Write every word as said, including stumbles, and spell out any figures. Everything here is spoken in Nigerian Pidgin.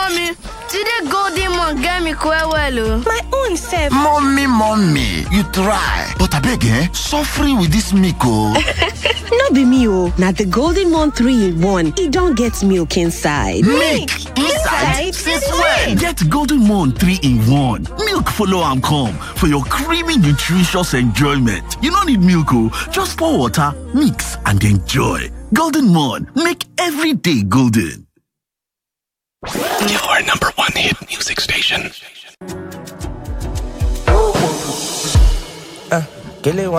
Mommy, today Golden Mon get me quite well. My own self. Mommy, mommy, you try. But I beg, eh? Suffering with this milk, oh. No be me, oh. Now the Golden Mon three in one. It don't get milk inside. Milk inside? Since when? Get Golden Mon three in one. Milk follow and come for your creamy, nutritious enjoyment. You don't need milk, oh. Just pour water, mix, and enjoy. Golden Mon, make every day golden. Your number one hit music station. Uh,